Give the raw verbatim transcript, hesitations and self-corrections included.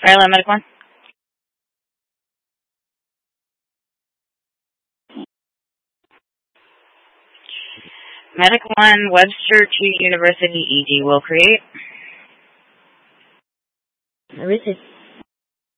Hello, Medic One. Medic One, Webster two University E D will create. I receive.